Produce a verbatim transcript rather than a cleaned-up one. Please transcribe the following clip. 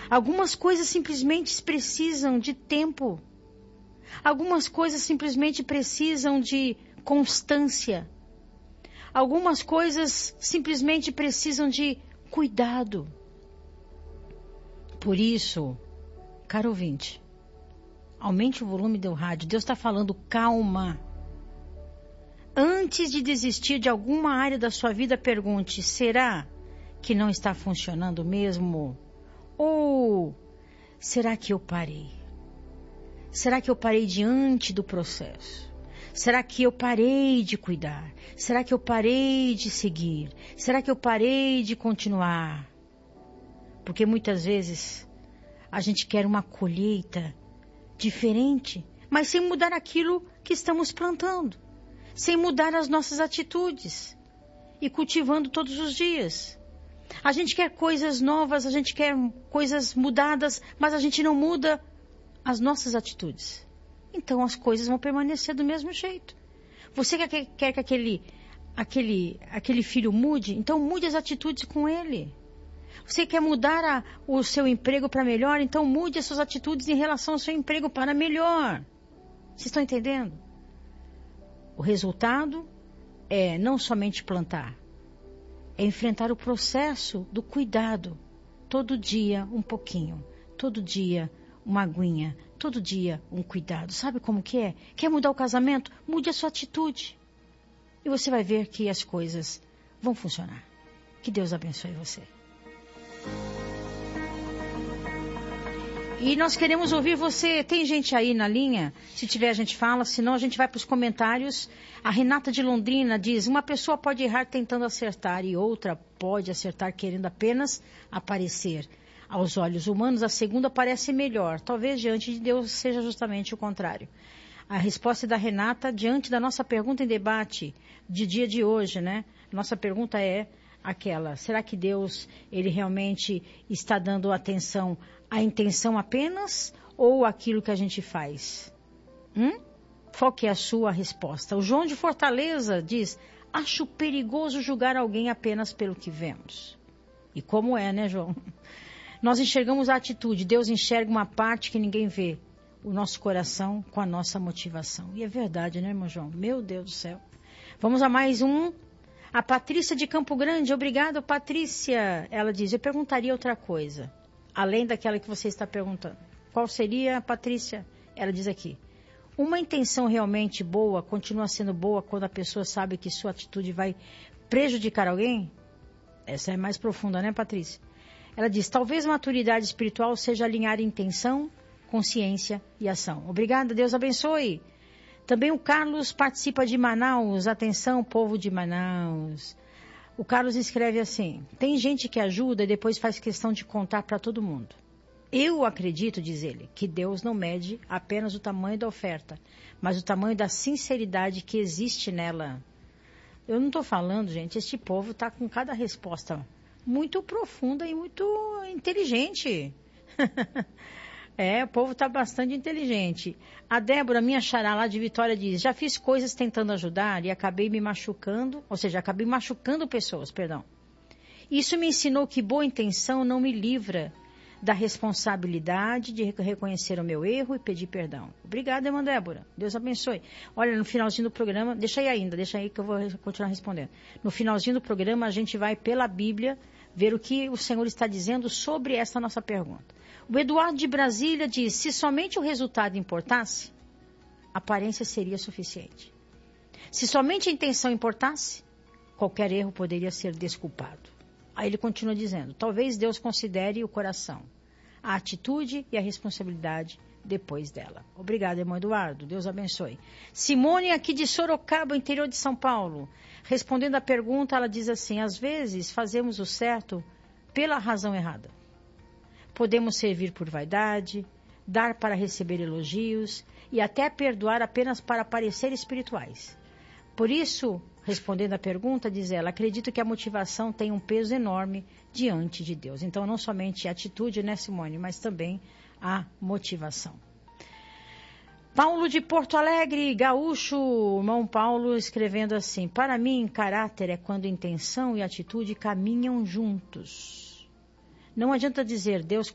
Algumas coisas simplesmente precisam de tempo. Algumas coisas simplesmente precisam de constância. Algumas coisas simplesmente precisam de cuidado. Por isso, caro ouvinte, aumente o volume do rádio. Deus está falando, calma. Antes de desistir de alguma área da sua vida, pergunte, será que não está funcionando mesmo? Ou será que eu parei? Será que eu parei diante do processo? Será que eu parei de cuidar? Será que eu parei de seguir? Será que eu parei de continuar? Porque muitas vezes a gente quer uma colheita diferente, mas sem mudar aquilo que estamos plantando, sem mudar as nossas atitudes e cultivando todos os dias. A gente quer coisas novas, a gente quer coisas mudadas, mas a gente não muda as nossas atitudes. Então as coisas vão permanecer do mesmo jeito. Você quer, quer que aquele, aquele, aquele filho mude? Então mude as atitudes com ele. Você quer mudar a, o seu emprego para melhor? Então mude as suas atitudes em relação ao seu emprego para melhor. Vocês estão entendendo? O resultado é não somente plantar, é enfrentar o processo do cuidado. Todo dia um pouquinho, todo dia uma aguinha, todo dia um cuidado. Sabe como que é? Quer mudar o casamento? Mude a sua atitude. E você vai ver que as coisas vão funcionar. Que Deus abençoe você. E nós queremos ouvir você. Tem gente aí na linha? Se tiver, a gente fala. Senão, a gente vai para os comentários. A Renata de Londrina diz, uma pessoa pode errar tentando acertar e outra pode acertar querendo apenas aparecer. Aos olhos humanos, a segunda parece melhor. Talvez diante de Deus seja justamente o contrário. A resposta da Renata, diante da nossa pergunta em debate de dia de hoje, né? Nossa pergunta é aquela, será que Deus, ele realmente está dando atenção à intenção apenas ou àquilo que a gente faz? Hum? Qual que é a sua resposta? O João de Fortaleza diz, acho perigoso julgar alguém apenas pelo que vemos. E como é, né, João? Nós enxergamos a atitude, Deus enxerga uma parte que ninguém vê. O nosso coração com a nossa motivação. E é verdade, né, irmão João? Meu Deus do céu. Vamos a mais um. A Patrícia de Campo Grande. Obrigada, Patrícia. Ela diz, eu perguntaria outra coisa. Além daquela que você está perguntando. Qual seria, Patrícia? Ela diz aqui. Uma intenção realmente boa continua sendo boa quando a pessoa sabe que sua atitude vai prejudicar alguém? Essa é mais profunda, né, Patrícia? Ela diz, talvez maturidade espiritual seja alinhar intenção, consciência e ação. Obrigada, Deus abençoe. Também o Carlos participa de Manaus. Atenção, povo de Manaus. O Carlos escreve assim, tem gente que ajuda e depois faz questão de contar para todo mundo. Eu acredito, diz ele, que Deus não mede apenas o tamanho da oferta, mas o tamanho da sinceridade que existe nela. Eu não estou falando, gente, este povo está com cada resposta muito profunda e muito inteligente. É, o povo está bastante inteligente. A Débora, minha xará lá de Vitória, diz, já fiz coisas tentando ajudar e acabei me machucando, ou seja, acabei machucando pessoas, perdão. Isso me ensinou que boa intenção não me livra da responsabilidade de reconhecer o meu erro e pedir perdão. Obrigada, irmã Débora. Deus abençoe. Olha, no finalzinho do programa, deixa aí ainda, deixa aí que eu vou continuar respondendo. No finalzinho do programa, a gente vai pela Bíblia ver o que o Senhor está dizendo sobre essa nossa pergunta. O Eduardo de Brasília diz, se somente o resultado importasse, a aparência seria suficiente. Se somente a intenção importasse, qualquer erro poderia ser desculpado. Aí ele continua dizendo, talvez Deus considere o coração, a atitude e a responsabilidade depois dela. Obrigada, irmão Eduardo. Deus abençoe. Simone, aqui de Sorocaba, interior de São Paulo. Respondendo à pergunta, ela diz assim, às vezes fazemos o certo pela razão errada. Podemos servir por vaidade, dar para receber elogios e até perdoar apenas para parecer espirituais. Por isso, respondendo à pergunta, diz ela, acredito que a motivação tem um peso enorme diante de Deus. Então, não somente a atitude, né, Simone, mas também a motivação. Paulo de Porto Alegre, gaúcho, irmão Paulo, escrevendo assim, para mim, caráter é quando intenção e atitude caminham juntos. Não adianta dizer, Deus